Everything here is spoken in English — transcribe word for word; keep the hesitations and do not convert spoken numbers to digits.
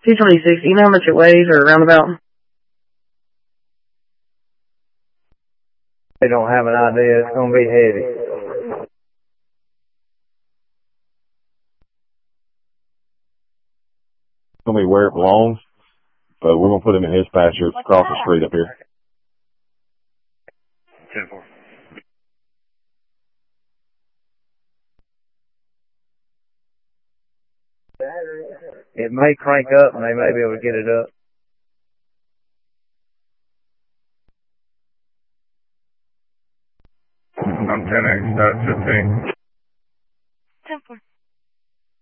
two twenty-six. You know how much it weighs or roundabout? They don't have an idea. It's going to be heavy. It's going to be where it belongs, but we're going to put him in his pasture across the street up here. ten four. It may crank up and they may be able to get it up. I'm ten X, that's fifteen.